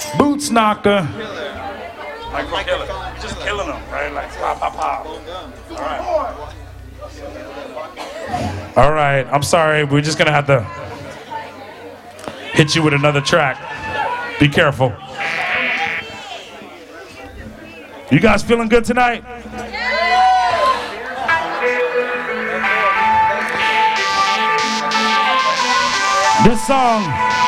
Boots Knocker. Like killer. Just killing them, right? Like pop, pop, pop. All right. All right, I'm sorry. We're just gonna have to hit you with another track. Be careful. You guys feeling good tonight? This song